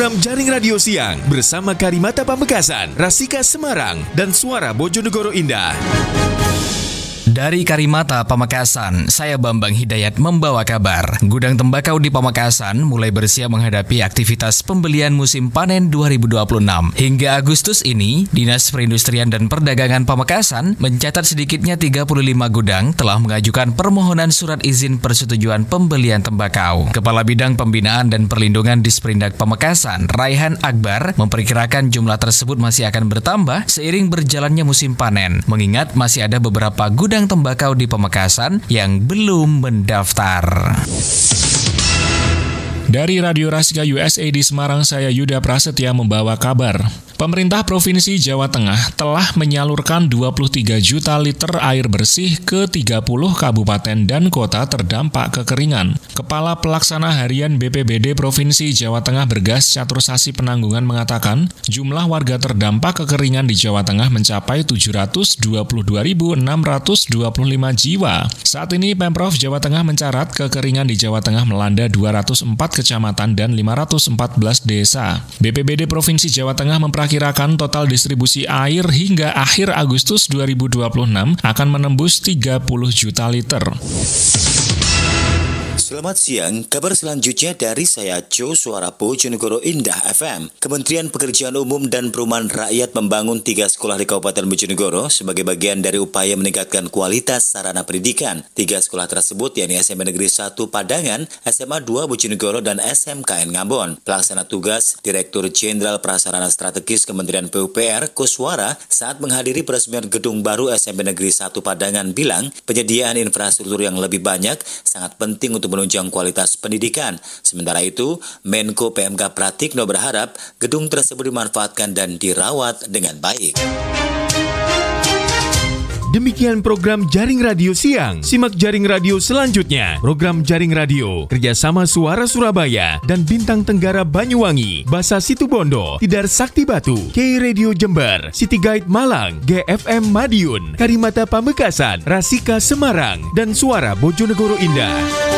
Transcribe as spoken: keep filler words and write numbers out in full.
program Jaring Radio Siang bersama Karimata Pamekasan, Rasika Semarang, dan Suara Bojonegoro Indah. Dari Karimata Pamekasan, saya Bambang Hidayat membawa kabar. Gudang tembakau di Pamekasan mulai bersiap menghadapi aktivitas pembelian musim panen dua ribu dua puluh enam. Hingga Agustus ini, Dinas Perindustrian dan Perdagangan Pamekasan mencatat sedikitnya tiga puluh lima gudang telah mengajukan permohonan surat izin persetujuan pembelian tembakau. Kepala Bidang Pembinaan dan Perlindungan Disperindak Pamekasan, Raihan Akbar, memperkirakan jumlah tersebut masih akan bertambah seiring berjalannya musim panen, mengingat masih ada beberapa gudang tembakau di Pamekasan yang belum mendaftar. Dari Radio Rasika U S A di Semarang, saya Yuda Prasetya membawa kabar. Pemerintah Provinsi Jawa Tengah telah menyalurkan dua puluh tiga juta liter air bersih ke tiga puluh kabupaten dan kota terdampak kekeringan. Kepala Pelaksana Harian B P B D Provinsi Jawa Tengah Bergas Catursasi Penanggungan mengatakan, jumlah warga terdampak kekeringan di Jawa Tengah mencapai tujuh ratus dua puluh dua ribu enam ratus dua puluh lima jiwa. Saat ini Pemprov Jawa Tengah mencatat kekeringan di Jawa Tengah melanda dua ratus empat kecamatan dan lima ratus empat belas desa. B P B D Provinsi Jawa Tengah memperkirakan total distribusi air hingga akhir Agustus dua ribu dua puluh enam akan menembus tiga puluh juta liter. Selamat siang, kabar selanjutnya dari saya Jo Suara Bojonegoro Indah F M. Kementerian Pekerjaan Umum dan Perumahan Rakyat membangun tiga sekolah di Kabupaten Bojonegoro sebagai bagian dari upaya meningkatkan kualitas sarana pendidikan. Tiga sekolah tersebut yakni S M P Negeri satu Padangan, S M A dua Bojonegoro, dan S M K N Ngambon. Pelaksana tugas Direktur Jenderal Prasarana Strategis Kementerian P U P R Kuswara saat menghadiri peresmian gedung baru S M P Negeri satu Padangan bilang, penyediaan infrastruktur yang lebih banyak sangat penting untuk menunjang kualitas pendidikan. Sementara itu, Menko P M K Pratikno berharap gedung tersebut dimanfaatkan dan dirawat dengan baik. Demikian program Jaring Radio Siang. Simak Jaring Radio selanjutnya. Program Jaring Radio kerjasama Suara Surabaya dan Bintang Tenggara Banyuwangi, Basa Situbondo, Tidar Sakti Batu, K Radio Jember, City Guide Malang, G F M Madiun, Karimata Pamekasan, Rasika Semarang, dan Suara Bojonegoro Indah.